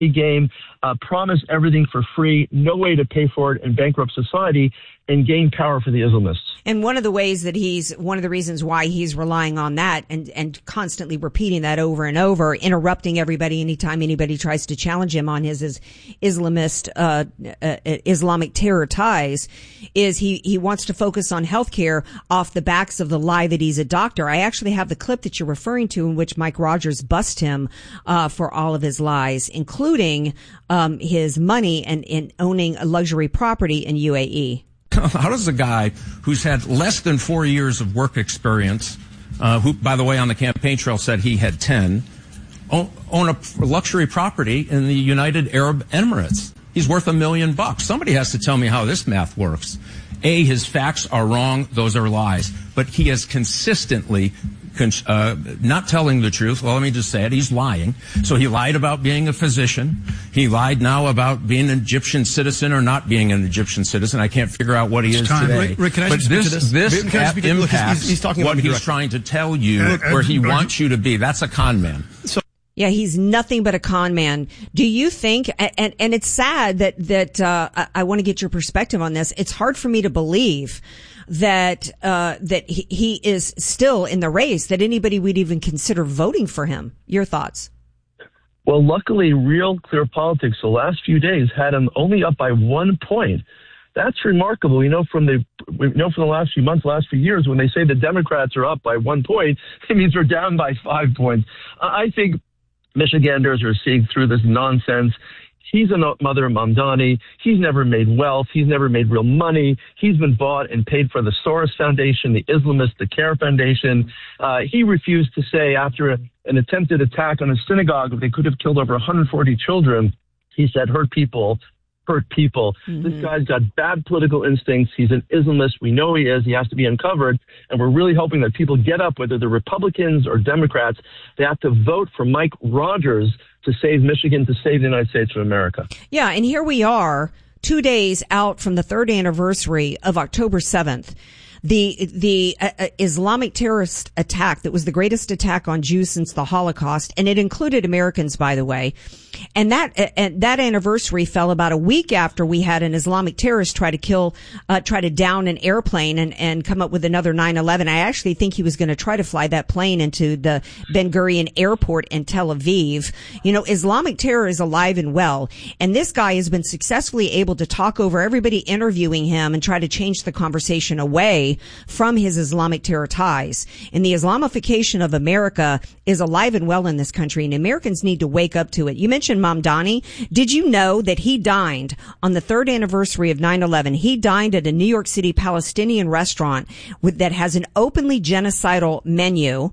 game, promise everything for free, no way to pay for it, and bankrupt society and gain power for the Islamists. And one of the reasons why he's relying on that and constantly repeating that over and over, interrupting everybody anytime anybody tries to challenge him on his Islamist, Islamic terror ties, is he wants to focus on healthcare off the backs of the lie that he's a doctor. I actually have the clip that you're referring to in which Mike Rogers busts him, for all of his lies, including, his money and in owning a luxury property in UAE. How does a guy who's had less than 4 years of work experience, who, by the way, on the campaign trail said he had 10, own a luxury property in the United Arab Emirates? He's worth $1 million. Somebody has to tell me how this math works. A, his facts are wrong. Those are lies. But he has consistently not telling the truth. Well, let me just say it. He's lying. So he lied about being a physician. He lied now about being an Egyptian citizen or not being an Egyptian citizen. I can't figure out what he is today. Rick, can I but speak to this? This impacts he's talking what about he's trying to tell you, where he wants you to be. That's a con man. Yeah, he's nothing but a con man. Do you think, and it's sad that I want to get your perspective on this. It's hard for me to believe that he is still in the race, that anybody would even consider voting for him. Your thoughts? Well, luckily, Real Clear Politics the last few days had him only up by 1 point. That's remarkable. We know from the last few months, last few years, when they say the Democrats are up by 1 point, it means they're down by 5 points. I think Michiganders are seeing through this nonsense. He's a mother of Mamdani. He's never made wealth. He's never made real money. He's been bought and paid for the Soros Foundation, the Islamists, the CARE Foundation. He refused to say after an attempted attack on a synagogue, they could have killed over 140 children. He said, hurt people. Mm-hmm. This guy's got bad political instincts. He's an Islamist. We know he is. He has to be uncovered. And we're really hoping that people get up, whether they're Republicans or Democrats. They have to vote for Mike Rogers to save Michigan, to save the United States of America. Yeah, and here we are, 2 days out from the third anniversary of October 7th. The Islamic terrorist attack that was the greatest attack on Jews since the Holocaust, and it included Americans, by the way. And that anniversary fell about a week after we had an Islamic terrorist try to down an airplane and come up with another 9/11. I actually think he was going to try to fly that plane into the Ben Gurion airport in Tel Aviv. You know, Islamic terror is alive and well. And this guy has been successfully able to talk over everybody interviewing him and try to change the conversation away from his Islamic terror ties. And the Islamification of America is alive and well in this country, and Americans need to wake up to it. You mentioned Mamdani. Did you know that he dined on the third anniversary of 9/11? He dined at a New York City Palestinian restaurant that has an openly genocidal menu.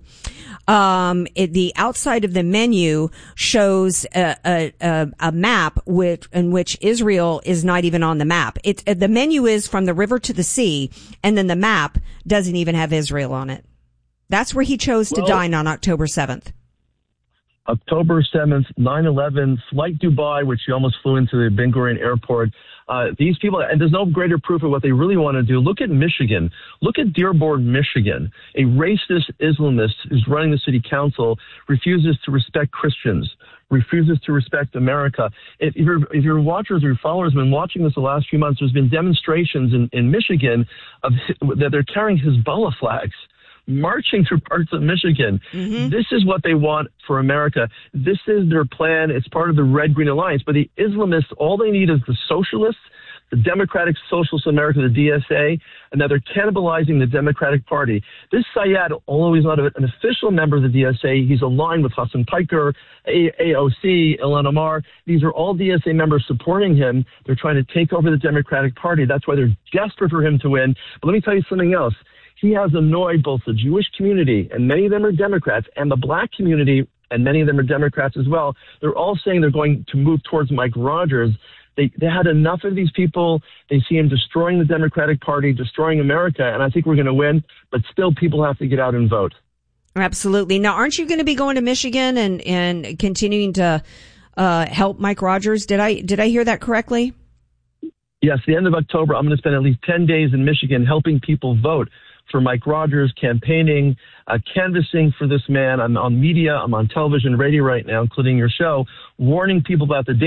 The outside of the menu shows a map in which Israel is not even on the map. The menu is from the river to the sea, and then the map doesn't even have Israel on it. That's where he chose to dine on October 7th. October 7th, 9/11, Flight Dubai, which he almost flew into the Ben Gurion airport. These people, and there's no greater proof of what they really want to do. Look at Michigan. Look at Dearborn, Michigan. A racist Islamist who's running the city council refuses to respect Christians, refuses to respect America. If your watchers or your followers have been watching this the last few months, there's been demonstrations in Michigan that they're carrying Hezbollah flags, marching through parts of Michigan. Mm-hmm. This is what they want for America. This is their plan. It's part of the Red-Green Alliance. But the Islamists, all they need is the socialists, the Democratic Socialists of America, the DSA, and now they're cannibalizing the Democratic Party. This Syed, although he's not an official member of the DSA, he's aligned with Hassan Piker, AOC, Ilhan Omar. These are all DSA members supporting him. They're trying to take over the Democratic Party. That's why they're desperate for him to win. But let me tell you something else. He has annoyed both the Jewish community, and many of them are Democrats, and the black community, and many of them are Democrats as well. They're all saying they're going to move towards Mike Rogers. They had enough of these people. They see him destroying the Democratic Party, destroying America, and I think we're going to win, but still people have to get out and vote. Absolutely. Now, aren't you going to be going to Michigan and continuing to help Mike Rogers? Did I hear that correctly? Yes, the end of October, I'm going to spend at least 10 days in Michigan helping people vote for Mike Rogers, campaigning, canvassing for this man. I'm on media, I'm on television, radio right now, including your show, warning people about the